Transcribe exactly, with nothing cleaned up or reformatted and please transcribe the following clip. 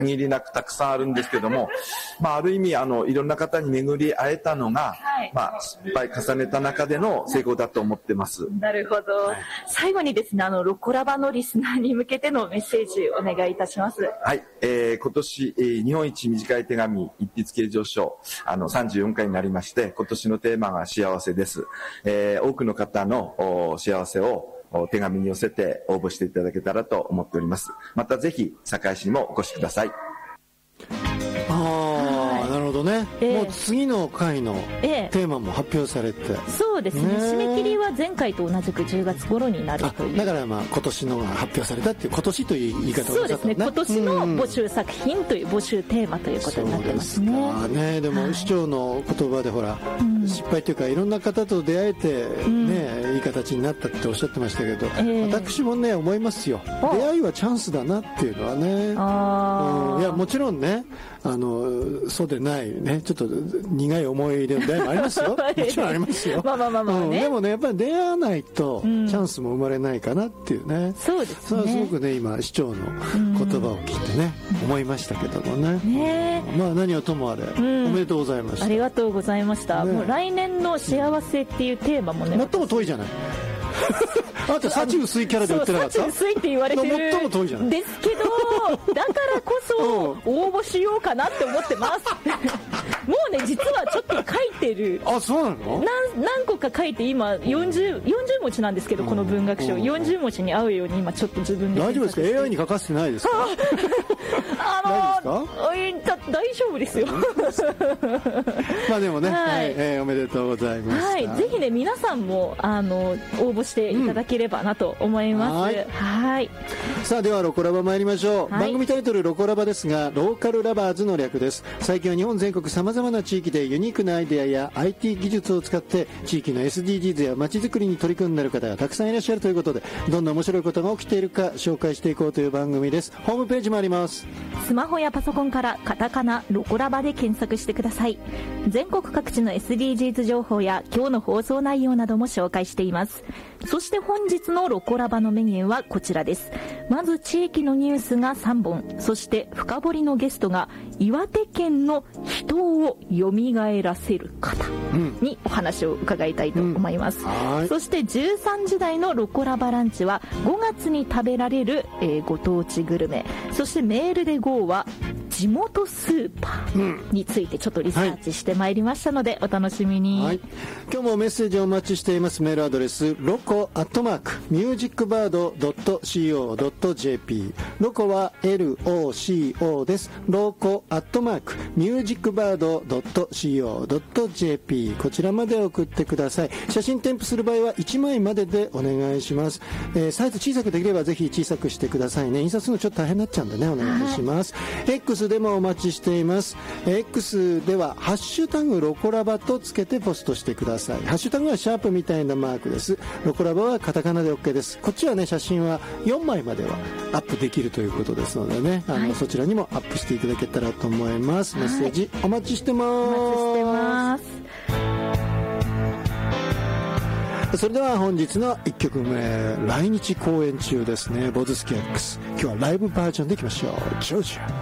限りなくたくさんあるんですけども、まあ、ある意味あのいろんな方に巡り会えたのが、はい、まあ、失敗重ねた中での成功だと思ってます。 なるほど、はい、最後にですね、あのロコラバのリスナーに向けてのメッセージお願いいたします。 はい、えー、今年、えー、日本一短い手紙一筆計上賞あのさんじゅうよんかいになりまして、今年のテーマが幸せです。えー、多くの方の幸せを手紙に寄せて応募していただけたらと思っております。またぜひ堺市にもお越しください。 ああ、なるほどね、えー、もう次の回のテーマも発表されて、えー、 そうですね、締め切りは前回と同じくじゅうがつ頃になるという。 だからまあ今年のが発表されたっていう、今年という言い方をなさった、ね、 そうですね、今年の募集作品という募集テーマということになってますね。 そうですかね。でも、はい、市長の言葉でほら、うん、失敗というかいろんな方と出会えて、ね、うん、いい形になったっておっしゃってましたけど、えー、私もね思いますよ。出会いはチャンスだなっていうのはね。あ、うん、いやもちろんね、あのそうでないね、ちょっと苦い思い出の出会いもありますよもちろんありますよまあまあまあまあ、ね、うん、でもねやっぱり出会わないとチャンスも生まれないかなっていうね、うん、 そうですね。 それはすごくね今市長の言葉を聞いてね、うん、思いましたけどもね。ね、まあ何はともあれ、うん、おめでとうございました。 ありがとうございました、ね、もう来年の幸せっていうテーマもね、 最も遠いじゃないあなた幸薄いキャラで売ってなかった？ 幸薄いって言われてる最も遠いじゃないですけど、だからこそ応募しようかなって思ってますもうね実はちょっと書いてる。 あ、そうなの？ 何, 何個か書いて今よんじゅう、よんじゅう文字なんですけど、この文学賞よんじゅう文字に合うように今ちょっと自分で。 大丈夫ですか？ エーアイ に書かせてないですか？ あのー、大丈夫ですよまあでもね、はい、えー、おめでとうございます。 はい、ぜひね皆さんもあの応募していただければなと思います、うん、はい、はい。 さあではロコラバ参りましょう、はい、番組タイトルロコラバですがローカルラバーズの略です。最近は日本全国さまざまな地域でユニークなアイデアや アイティー 技術を使って地域の エスディージーズ や街づくりに取り組んでいる方がたくさんいらっしゃるということで、どんな面白いことが起きているか紹介していこうという番組です。ホームページもあります。 スマホやパソコンからカタカナロコラバで検索してください。全国各地の エスディージーズ 情報や今日の放送内容なども紹介しています。そして本日のロコラバのメニューはこちらです。まず地域のニュースがさんぼん、そして深掘りのゲストが岩手県の人を蘇らせる方にお話を伺いたいと思います、うんうん、そしてじゅうさんじ台のロコラバランチはごがつに食べられる、えー、ご当地グルメ、そしてメールで ゴー は地元スーパーについてちょっとリサーチしてまいりましたので、お楽しみに、はい、 今日もメッセージをお待ちしています。メールアドレスロコアットマークミュージックバードドットシーオードットジェーピー、 ロコは エルオーシーオー です。ロコアットマークミュージックバードドットシーオードットジェーピー、 こちらまで送ってください。写真添付する場合はいちまいまででお願いします、えー、サイズ小さくできればぜひ小さくしてくださいね。印刷するのちょっと大変になっちゃうんでね、お願いします、はい、X でもお待ちしています。 X ではハッシュタグロコラバとつけてポストしてください。ハッシュタグはシャープみたいなマークです。ロコラバはカタカナで OK です。こっちはね写真はよんまいまではアップできるということですのでね、あの、はい、そちらにもアップしていただけたらと思います。メッセージお待ちしてます、はい、お待ちしてます。 それでは本日のいっきょくめ、来日公演中ですね、ボズスキ X。 今日はライブバージョンでいきましょう。ジョージア。